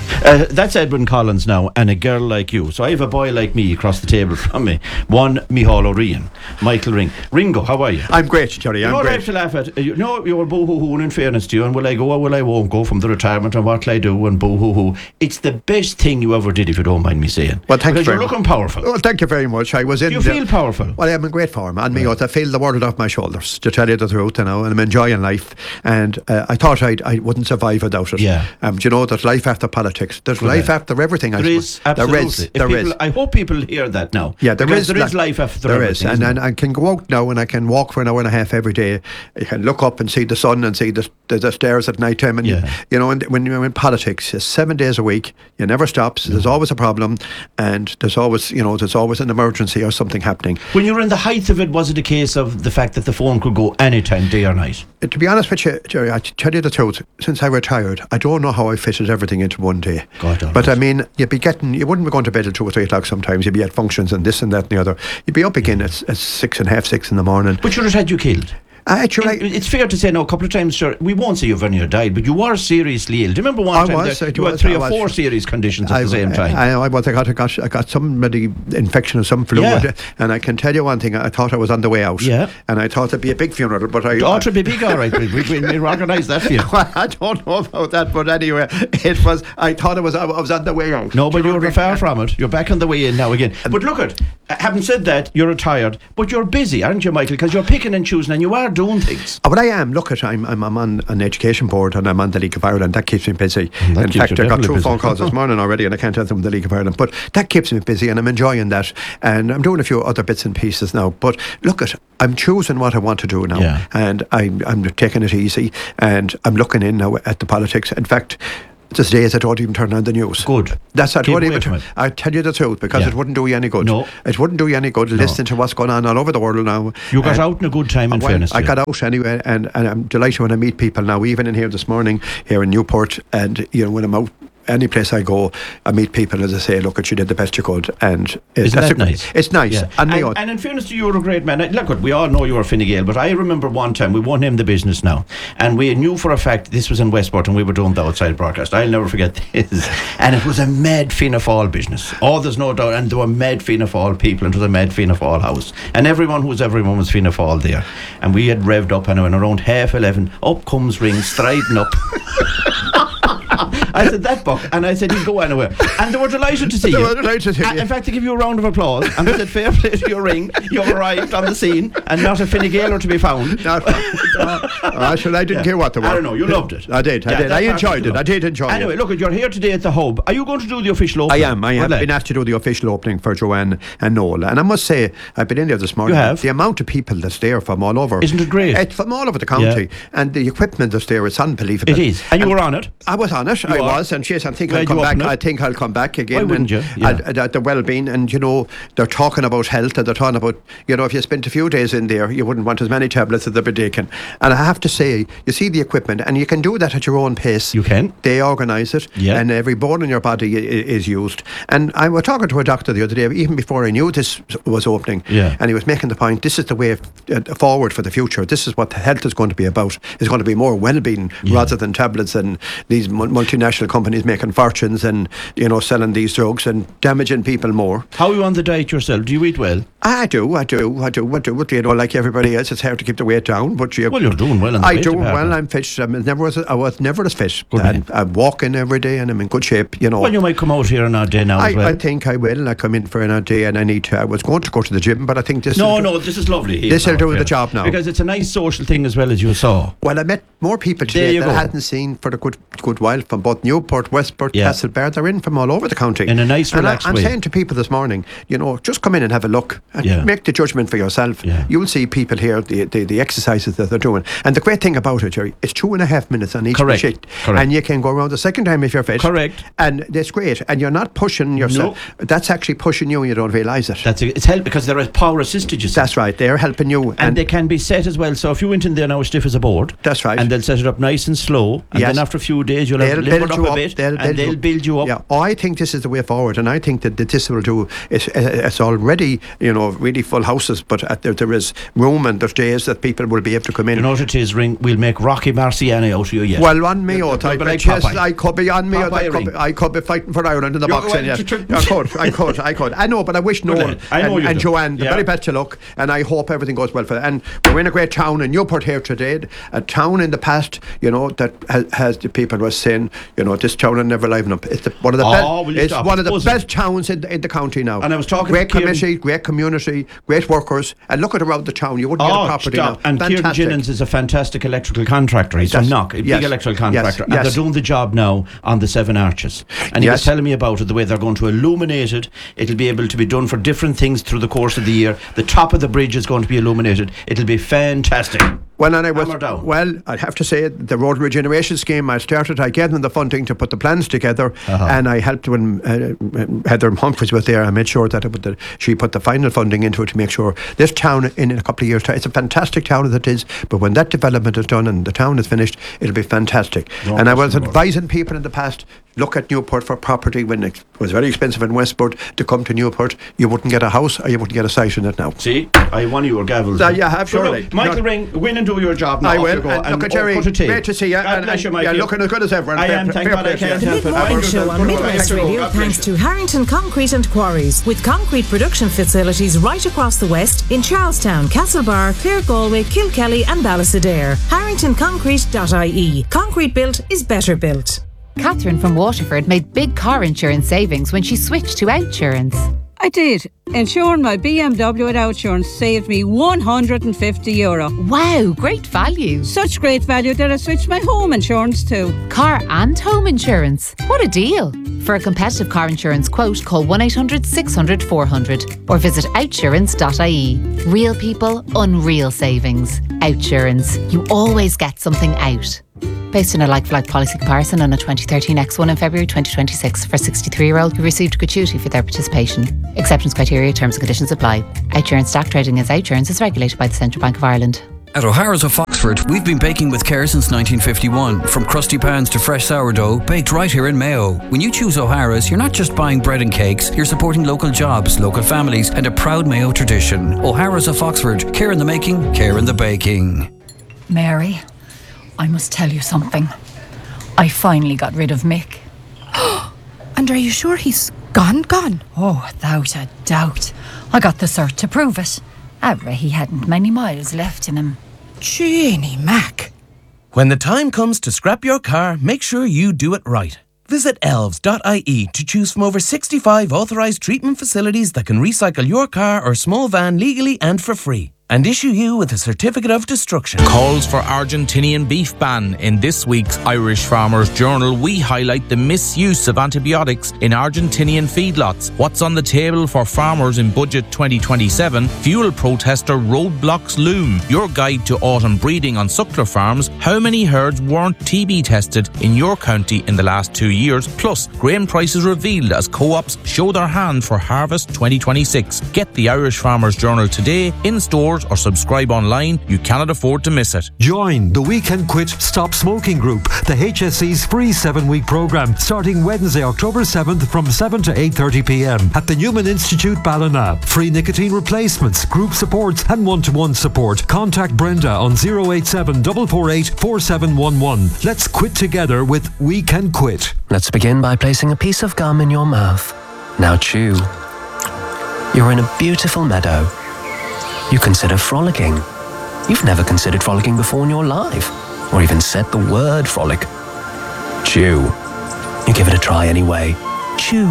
That's Edwin Collins now, and a girl like you. So I have a boy like me across the table from me. One, Micheál O'Ryan, Michael Ringo, how are you? I'm great, Jerry. I'm great. I have to laugh at. You know, you're boo-hoo-hoo, in fairness to you, and will I go or will I won't go from the retirement, and what will I do, and boo-hoo-hoo. It's the best thing you ever did, if you don't mind me saying. Well, thank you very much. You're looking powerful. Well, thank you very much. I was in. You feel powerful? Well, I'm in great form, and I feel the world off my shoulders, to tell you the truth, and I'm enjoying life. And I thought I wouldn't survive without it. Yeah. You know, there's life after politics. There's life after everything. There is, absolutely. There is. I hope people hear that now. Yeah, there is life after everything. There is, and I can go out now and I can walk for an hour and a half every day. You can look up and see the sun and see the stairs at night time. And you know, and when you're in politics, it's 7 days a week. You never stops. There's always a problem, and there's always an emergency or something happening. When you were in the height of it, was it a case of the fact that the phone could go anytime, day or night? To be honest with you, Jerry, I tell you the truth. Since I retired, I don't know how I fitted everything into one day. But I mean, you wouldn't be going to bed at 2 or 3 o'clock sometimes. You'd be at functions and this and that and the other. You'd be up again at 6 and half 6 in the morning. But you'd have had you killed. It's fair to say now, a couple of times, sure, we won't say you've near died, but you were seriously ill. Do you remember one time you had 3 or 4 serious conditions at the same time? I got some infection of some flu, and I can tell you one thing, I thought I was on the way out, and I thought it'd be a big funeral, but I ought to be big, all right. We organise that funeral. Well, I don't know about that, but anyway, I thought I was on the way out. No, but you're far from it. You're back on the way in now again. But look having said that, you're retired, but you're busy, aren't you, Michael? Because you're picking and choosing, and you are doing things. But I am. Look, I'm on an education board, and I'm on the League of Ireland. That keeps me busy. In fact, I got 2 phone calls this morning already, and I can't tell them the League of Ireland. But that keeps me busy, and I'm enjoying that. And I'm doing a few other bits and pieces now. But look, I'm choosing what I want to do now, and I'm taking it easy, and I'm looking in now at the politics. In fact, there's days I don't even turn on the news. Good. That's I tell you the truth, because it wouldn't do you any good. No. It wouldn't do you any good listening to what's going on all over the world now. You got out in a good time, in fairness. I got out anyway, and I'm delighted when I meet people now, even in here this morning, here in Newport, and when I'm out any place I go, I meet people, as I say, look, you did the best you could, and that's nice. It's nice. Yeah. And in fairness to you, you're a great man. Look, we all know you were Fine Gael, but I remember one time we won him the business now, and we knew for a fact this was in Westport, and we were doing the outside broadcast. I'll never forget this. And it was a mad Fianna Fáil business. Oh, there's no doubt. And there were mad Fianna Fáil people, and it was a mad Fianna Fáil house, and everyone was Fianna Fáil there. And we had revved up, and around 11:30, up comes Ring striding up. I said, that buck, and I said, he'll go anywhere. And they were delighted to see you. In fact, to give you a round of applause, and I said, fair play to your Ring, you arrived on the scene, and not a Fine Gaeler to be found. I didn't care what they were. I don't know, you loved it. I did. I enjoyed it. I did enjoy it. Anyway, look, you're here today at the Hub. Are you going to do the official opening? I am. I've been asked to do the official opening for Joanne and Noel. And I must say, I've been in there this morning. You have? The amount of people that's there from all over. Isn't it great? It's from all over the county. And the equipment that's there, it's unbelievable. It is. And you were on it? I was on it. I was. And yes, I think I'll come back. I think I'll come back again. Why wouldn't you? At the well-being, and they're talking about health, and they're talking about, if you spent a few days in there, you wouldn't want as many tablets as they'd be taken. And I have to say, you see the equipment, and you can do that at your own pace. You can. They organise it, and every bone in your body is used. And I was talking to a doctor the other day, even before I knew this was opening, and he was making the point, this is the way forward for the future. This is what health is going to be about. It's going to be more well-being rather than tablets and these multinational companies making fortunes and selling these drugs and damaging people more. How are you on the diet yourself? Do you eat well? I do. Like everybody else, it's hard to keep the weight down. But you're doing well. I do well. I'm fit. I was never as fit. I'm walking every day, and I'm in good shape. Well, you might come out here an odd day now. as well. I think I will. I come in for an odd day, and I need to. I was going to go to the gym, but I think this. This is lovely. This will do the job now, because it's a nice social thing as well, as you saw. Well, I met more people today that I hadn't seen for a good while, from both Newport, Westport, Castlebar. They're in from all over the county in a nice, relaxed way. I'm saying to people this morning, just come in and have a look and make the judgment for yourself. You'll see people here, the exercises that they're doing. And the great thing about it, Jerry, it's 2.5 minutes on each machine. And you can go around the second time if you're fit. Correct. And that's great. And you're not pushing yourself. No. That's actually pushing you, and you don't realise it. It's help because they're power assisted, you see. That's right. They're helping you. And they can be set as well. So if you went in there now stiff as a board. That's right. And they'll set it up nice and slow. And then after a few days you'll have leveled up a bit. They'll build you up. Yeah. I think this is the way forward, and I think that this will do. It's already, really full houses, but there is room and there's days that people will be able to come in. You know what it is, Ring? We'll make Rocky Marciano out of you yet. Well, on me out. I could be on me out. I could be fighting for Ireland in the boxing. I could. I know, but I wish Noel and Joanne the very best of luck, and I hope everything goes well for them. And we're in a great town in Newport here today, a town in the past, that has the people were saying, this town will never liven up. It's one of the best towns in the county now. And I was talking great community, great community, great workers, and look at around the town. You wouldn't get a property now. And Kieran Gillens is a fantastic electrical contractor. He's from Knock, a big electrical contractor, and they're doing the job now on the Seven Arches. And he was telling me about it, the way they're going to illuminate it. It'll be able to be done for different things through the course of the year. The top of the bridge is going to be illuminated. It'll be fantastic. I'd have to say the road regeneration scheme I gave them the funding to put the plans together, and I helped when Heather Humphreys was there. I made sure that she put the final funding into it to make sure this town in a couple of years' time, it's a fantastic town as it is, but when that development is done and the town is finished, it'll be fantastic. And I was advising people in the past, look at Newport for property. When it was very expensive in Westport to come to Newport, you wouldn't get a house or you wouldn't get a site in it now. See, I won your gavels. You have, surely. Michael Ring, win and do your job now. I will. Look at Jerry, great to see you. God bless you, Michael. You're looking as good as ever. I am, thank God I can't help it. The Mid-Morning Show on Midwest Radio, thanks to Harrington Concrete and Quarries, with concrete production facilities right across the west in Charlestown, Castlebar, Clare, Galway, Kilkelly and Ballysadair. HarringtonConcrete.ie. Concrete built is better built. Catherine from Waterford made big car insurance savings when she switched to Outsurance. I did. Insuring my BMW at Outsurance saved me €150. Wow, great value. Such great value that I switched my home insurance too. Car and home insurance. What a deal. For a competitive car insurance quote, call 1-800-600-400 or visit outsurance.ie. Real people, unreal savings. Outsurance. You always get something out. Based on a like-for-like policy comparison on a 2013 X1 in February 2026 for 63-year-old who received gratuity for their participation. Exceptions, criteria, terms and conditions apply. Outsurance stock trading as Outsurance is regulated by the Central Bank of Ireland. At O'Hara's of Foxford, we've been baking with care since 1951. From crusty pans to fresh sourdough, baked right here in Mayo. When you choose O'Hara's, you're not just buying bread and cakes, you're supporting local jobs, local families, and a proud Mayo tradition. O'Hara's of Foxford, care in the making, care in the baking. Mary, I must tell you something. I finally got rid of Mick. And are you sure he's gone? Oh, without a doubt. I got the cert to prove it. He hadn't many miles left in him. Jeannie Mac. When the time comes to scrap your car, make sure you do it right. Visit elves.ie to choose from over 65 authorised treatment facilities that can recycle your car or small van legally and for free, and issue you with a certificate of destruction. Calls for Argentinian beef ban. In this week's Irish Farmers Journal, we highlight the misuse of antibiotics in Argentinian feedlots. What's on the table for farmers in Budget 2027? Fuel protester roadblocks loom. Your guide to autumn breeding on suckler farms. How many herds weren't TB tested in your county in the last 2 years? Plus, grain prices revealed as co-ops show their hand for harvest 2026. Get the Irish Farmers Journal today, in stores or subscribe online. You cannot afford to miss it. Join the We Can Quit Stop Smoking Group, the HSE's free 7-week programme, starting Wednesday, October 7th from 7 to 8:30pm at the Newman Institute, Ballina. Free nicotine replacements, group supports and one-to-one support. Contact Brenda on 087 448 4711. Let's quit together with We Can Quit. Let's begin by placing a piece of gum in your mouth. Now chew. You're in a beautiful meadow. You consider frolicking. You've never considered frolicking before in your life, or even said the word frolic. Chew. You give it a try anyway. Chew.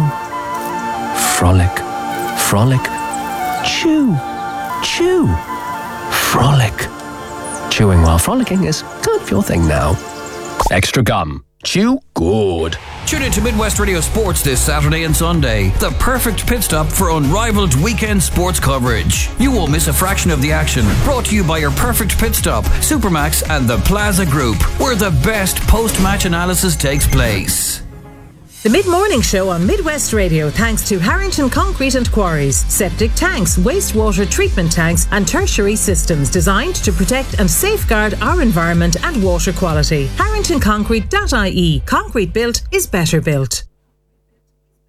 Frolic. Frolic. Chew. Chew. Frolic. Chewing while frolicking is kind of your thing now. Extra gum. Chew good. Tune in to Midwest Radio Sports this Saturday and Sunday. The perfect pit stop for unrivaled weekend sports coverage. You won't miss a fraction of the action. Brought to you by your perfect pit stop, Supermax and the Plaza Group, where the best post-match analysis takes place. The Mid-Morning Show on Midwest Radio, thanks to Harrington Concrete and Quarries. Septic tanks, wastewater treatment tanks and tertiary systems designed to protect and safeguard our environment and water quality. HarringtonConcrete.ie. Concrete built is better built.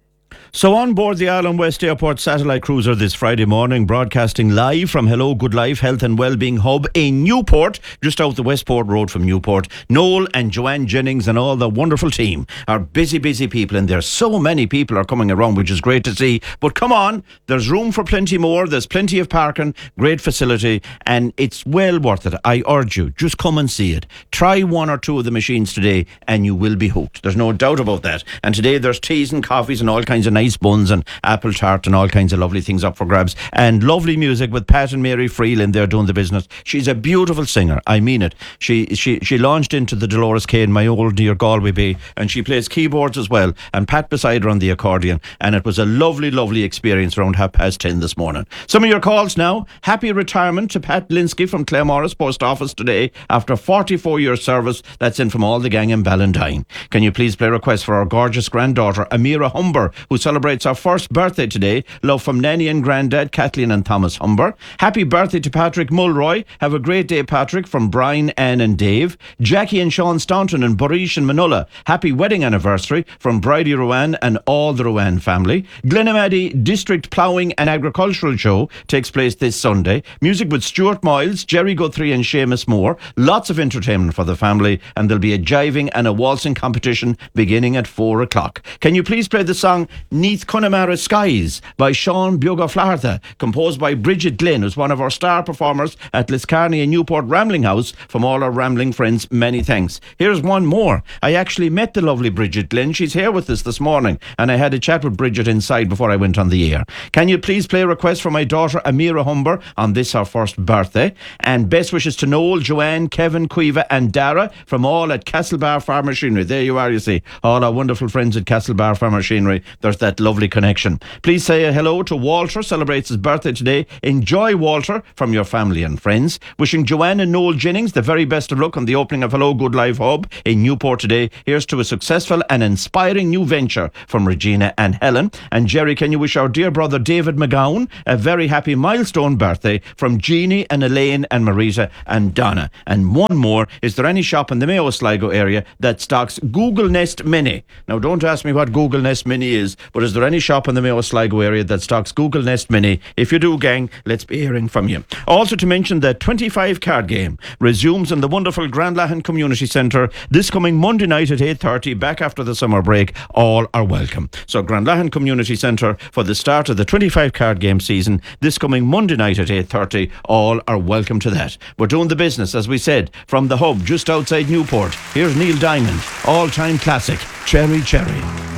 So on board the Ireland West Airport satellite cruiser this Friday morning, broadcasting live from Hello Good Life Health and Wellbeing Hub in Newport, just out the Westport Road from Newport. Noel and Joanne Jennings and all the wonderful team are busy people, and there's so many people are coming around, which is great to see. But come on, there's room for plenty more. There's plenty of parking, great facility, and it's well worth it. I urge you, just come and see it. Try one or two of the machines today and you will be hooked. There's no doubt about that. And today there's teas and coffees and all kinds of nice buns and apple tart and all kinds of lovely things up for grabs, and lovely music with Pat and Mary Freeland there doing the business. She's a beautiful singer, I mean it. She launched into the Dolores Kane, my old dear Galway Bay, and she plays keyboards as well, and Pat beside her on the accordion, and it was a lovely experience around 10:30 this morning. Some of your calls now. Happy retirement to Pat Linsky from Claremorris Post Office today after 44 years service. That's in from all the gang in Ballantyne. Can you please play a request for our gorgeous granddaughter Amira Humber, who celebrates her first birthday today? Love from Nanny and Granddad Kathleen and Thomas Humber. Happy birthday to Patrick Mulroy. Have a great day, Patrick, from Brian, Anne and Dave. Jackie and Sean Staunton and Barish and Manola. Happy wedding anniversary from Bridie Rowan and all the Rowan family. Glenamaddy District Ploughing and Agricultural Show takes place this Sunday. Music with Stuart Miles, Jerry Guthrie and Seamus Moore. Lots of entertainment for the family, and there'll be a jiving and a waltzing competition beginning at 4 o'clock. Can you please play the song Neath Connemara Skies by Sean Bioga Flartha, composed by Bridget Glynn, who's one of our star performers at Liscarney and Newport Rambling House. From all our rambling friends, many thanks. Here's one more. I actually met the lovely Bridget Glynn. She's here with us this morning, and I had a chat with Bridget inside before I went on the air. Can you please play a request for my daughter Amira Humber on this, her first birthday? And best wishes to Noel, Joanne, Kevin, Cueva and Dara from all at Castlebar Farm Machinery. There you are, you see. All our wonderful friends at Castlebar Farm Machinery. There's that lovely connection. Please say a hello to Walter, celebrates his birthday today. Enjoy, Walter, from your family and friends. Wishing Joanne and Noel Jennings the very best of luck on the opening of Hello Good Life Hub in Newport today. Here's to a successful and inspiring new venture from Regina and Helen. And Jerry, can you wish our dear brother David McGowan a very happy milestone birthday from Jeannie and Elaine and Marita and Donna. And one more, is there any shop in the Mayo Sligo area that stocks Google Nest Mini? Now don't ask me what Google Nest Mini is, but is there any shop in the Mayo Sligo area that stocks Google Nest Mini? If you do, gang, let's be hearing from you. Also to mention that 25 card game resumes in the wonderful Grandlahan Community Centre this coming Monday night at 8:30, back after the summer break. All are welcome. So Grandlahan Community Centre for the start of the 25 card game season this coming Monday night at 8:30. All are welcome to that. We're doing the business, as we said, from the hub just outside Newport. Here's Neil Diamond, all-time classic, Cherry Cherry.